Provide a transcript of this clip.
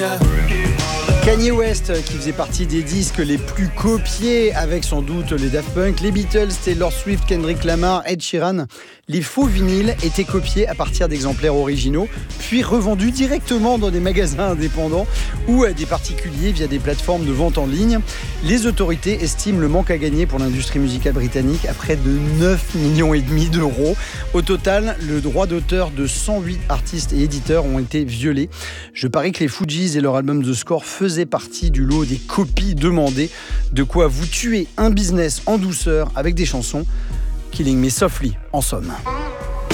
Kanye West qui faisait partie des disques les plus copiés avec sans doute les Daft Punk, les Beatles, Taylor Swift, Kendrick Lamar, Ed Sheeran. Les faux vinyles étaient copiés à partir d'exemplaires originaux puis revendus directement dans des magasins indépendants ou à des particuliers via des plateformes de vente en ligne. Les autorités estiment le manque à gagner pour l'industrie musicale britannique à près de 9,5 millions d'euros. Au total, le droit d'auteur de 108 artistes et éditeurs ont été violés. Je parie que les Fugees et leur album The Score faisaient partie du lot des copies demandées. De quoi vous tuer un business en douceur avec des chansons. Killing Me Softly, en somme.